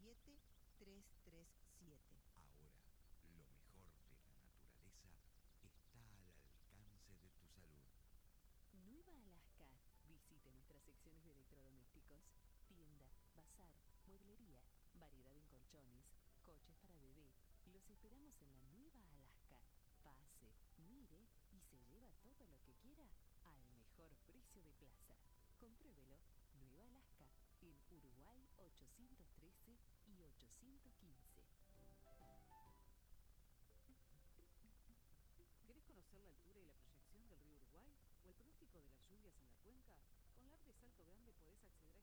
337. Ahora, lo mejor de la naturaleza está al alcance de tu salud. Nueva Alaska. Visite nuestras secciones de electrodomésticos, tienda, bazar, mueblería, variedad en colchones, coches para bebé. Los esperamos en la Nueva Alaska. Pase, mire y se lleva todo lo que quiera al mejor precio de plaza. Compruébelo. Nueva Alaska, en Uruguay 813 y 815. ¿Querés conocer la altura y la proyección del río Uruguay o el pronóstico de las lluvias en la cuenca? Con la app de Salto Grande podés acceder